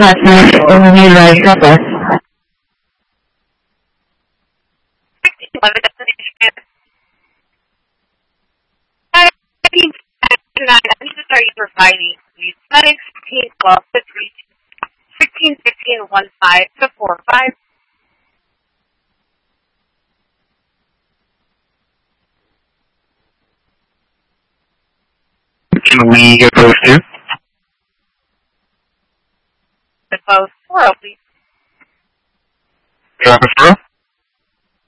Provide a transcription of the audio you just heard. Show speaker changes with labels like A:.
A: customers only ride the bus.
B: 11 destination. I need to start you for Friday, please. 16, 12 to 3, 16, 15, 1, 5 to 4, 5.
C: Can we get those two?
B: The close 4, please.
C: Traffic through?